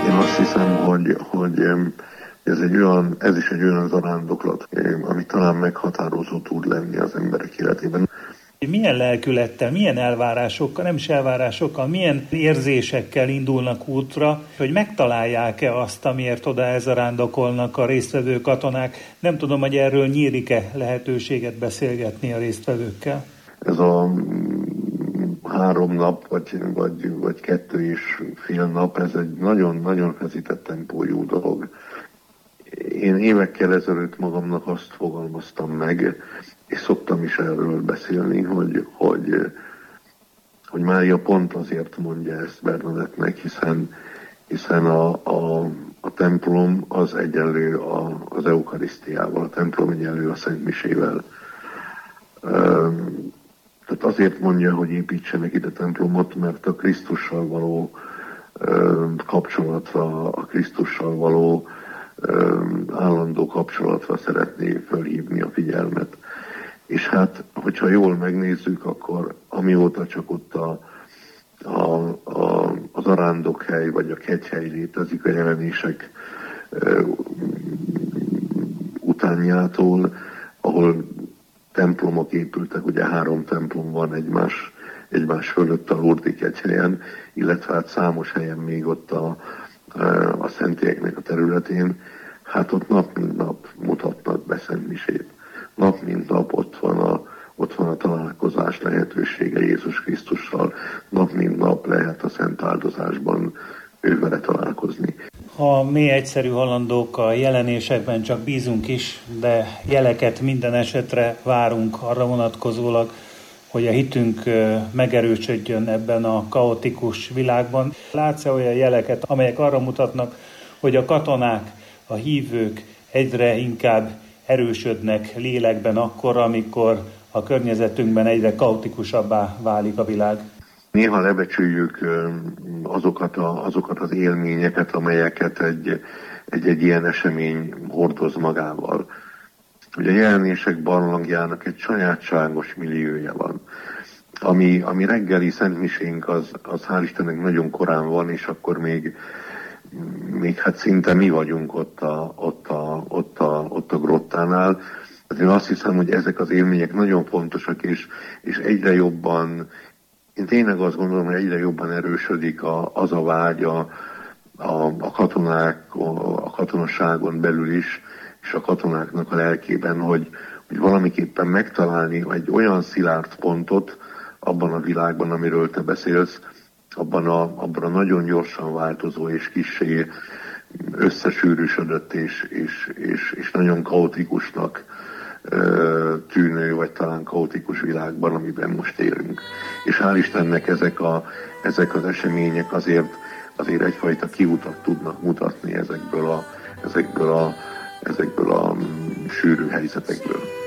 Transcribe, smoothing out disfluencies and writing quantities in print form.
Én azt hiszem, hogy ez is egy olyan zarándoklat, ami talán meghatározó tud lenni az emberek életében. Milyen lelkülettel, milyen elvárásokkal, nem is elvárásokkal, milyen érzésekkel indulnak útra, hogy megtalálják-e azt, amiért oda elzarándokolnak a résztvevő katonák? Nem tudom, hogy erről nyílik-e lehetőséget beszélgetni a résztvevőkkel. Ez a 3 nap, vagy 2,5 nap, ez egy nagyon-nagyon feszített tempójú dolog. Én évekkel ezelőtt magamnak azt fogalmaztam meg, és szoktam is erről beszélni, hogy Mária pont azért mondja ezt Bernadettnek, hiszen a templom az egyenlő az eukarisztiával, a templom egyenlő a Szent Misével. Tehát azért mondja, hogy építsenek ide templomot, mert a Krisztussal való kapcsolatra, a Krisztussal való állandó kapcsolatra szeretné fölhívni a figyelmet. És hát, hogyha jól megnézzük, akkor amióta csak ott az arándokhely vagy a kegyhely létezik a Jelenések utánjától, ahol templomok épültek, ugye 3 templom van egymás fölött a Lurdi kegyhelyen, illetve hát számos helyen még ott a szentélyeknek a területén, hát ott nap mint nap mutatnak be szentmisét. Nap mint nap ott van a találkozás lehetősége Jézus Krisztussal, nap mint nap lehet a szent áldozásban ővele találkozni. Ha mi egyszerű halandók a jelenésekben csak bízunk is, de jeleket minden esetre várunk arra vonatkozólag, hogy a hitünk megerősödjön ebben a kaotikus világban. Látsz-e olyan jeleket, amelyek arra mutatnak, hogy a katonák, a hívők egyre inkább erősödnek lélekben akkor, amikor a környezetünkben egyre kaotikusabbá válik a világ? Néha lebecsüljük azokat az élményeket, amelyeket egy ilyen esemény hordoz magával. Ugye a Jelenések barlangjának egy sajátságos milliója van. Ami reggeli szentmisénk, az hál' Istennek nagyon korán van, és akkor még hát szinte mi vagyunk ott a grottánál. Én azt hiszem, hogy ezek az élmények nagyon fontosak, és egyre jobban, én tényleg azt gondolom, hogy egyre jobban erősödik az a vágy a katonák, a katonaságon belül is, és a katonáknak a lelkében, hogy valamiképpen megtalálni egy olyan szilárd pontot abban a világban, amiről te beszélsz, abban a nagyon gyorsan változó és kissé összesűrűsödött és nagyon kaotikusnak tűnő, vagy talán kaotikus világban, amiben most élünk. És hál' Istennek ezek az események azért egyfajta kiutat tudnak mutatni ezekből a sűrű helyzetekből.